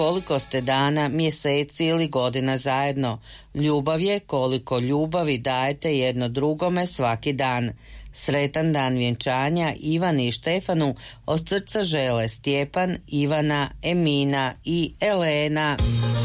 Koliko ste dana, mjeseci ili godina zajedno? Ljubav je koliko ljubavi dajete jedno drugome svaki dan. Sretan dan vjenčanja Ivani i Štefanu od srca žele Stjepan, Ivana, Emina i Elena.